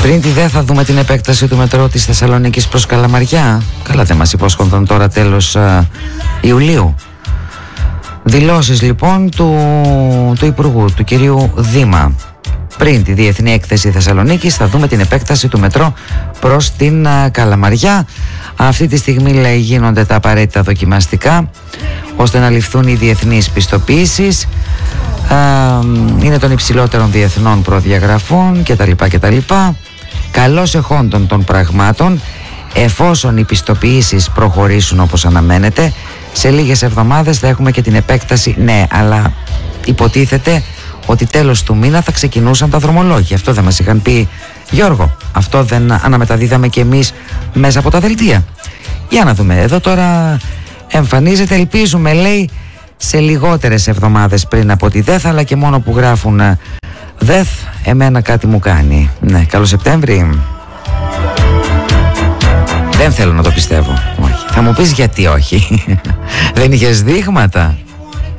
Πριν τη ΔΕ θα δούμε την επέκταση του μετρό της Θεσσαλονίκης προς Καλαμαριά. Καλά, δεν μας υπόσχονταν τώρα τέλος Ιουλίου. Δηλώσεις λοιπόν του Υπουργού, του κυρίου Δήμα. Πριν τη Διεθνή Έκθεση Θεσσαλονίκης θα δούμε την επέκταση του μετρό προς την Καλαμαριά. Αυτή τη στιγμή, λέει, γίνονται τα απαραίτητα δοκιμαστικά ώστε να ληφθούν οι διεθνείς πιστοποιήσεις. Είναι των υψηλότερων διεθνών προδιαγραφών κτλ. Καλώς εχόντων των πραγμάτων, εφόσον οι πιστοποιήσεις προχωρήσουν όπως αναμένεται, σε λίγες εβδομάδες θα έχουμε και την επέκταση. Ναι, αλλά υποτίθεται ότι τέλος του μήνα θα ξεκινούσαν τα δρομολόγια. Αυτό δεν μας είχαν πει, Γιώργο? Αυτό δεν αναμεταδίδαμε και εμείς μέσα από τα δελτία? Για να δούμε. Εδώ τώρα εμφανίζεται, ελπίζουμε, λέει, σε λιγότερες εβδομάδες πριν από τη ΔΕΘ, αλλά και μόνο που γράφουν ΔΕΘ, εμένα κάτι μου κάνει. Ναι, καλό Σεπτέμβρη. Δεν θέλω να το πιστεύω. Όχι. Θα μου πεις γιατί όχι? Δεν είχες δείγματα?